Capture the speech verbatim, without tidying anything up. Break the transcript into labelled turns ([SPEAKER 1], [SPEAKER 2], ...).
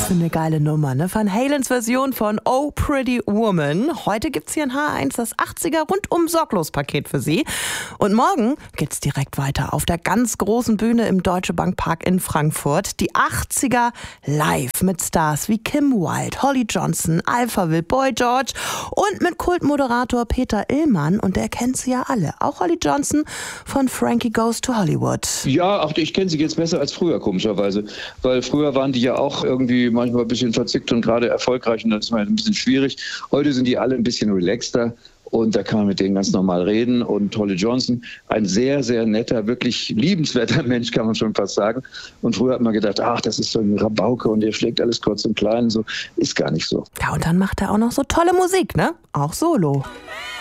[SPEAKER 1] für eine geile Nummer, ne? Van Halens Version von Oh Pretty Woman. Heute gibt's hier in H eins das achtziger rundum sorglos Paket für Sie. Und morgen geht's direkt weiter auf der ganz großen Bühne im Deutsche Bank Park in Frankfurt. Die achtziger live mit Stars wie Kim Wilde, Holly Johnson, Alphaville, Boy George und mit Kultmoderator Peter Illmann. Und der kennt sie ja alle. Auch Holly Johnson von Frankie Goes to Hollywood.
[SPEAKER 2] Ja, auch ich kenne sie jetzt besser als früher, komischerweise. Weil früher waren die ja auch irgendwie manchmal ein bisschen verzickt und gerade erfolgreich und das ist mal ein bisschen schwierig. Heute sind die alle ein bisschen relaxter und da kann man mit denen ganz normal reden. Und Holly Johnson, ein sehr, sehr netter, wirklich liebenswerter Mensch, kann man schon fast sagen. Und früher hat man gedacht, ach, das ist so ein Rabauke und der schlägt alles kurz und klein. So ist gar nicht so.
[SPEAKER 1] Ja, und dann macht er auch noch so tolle Musik, ne? Auch solo.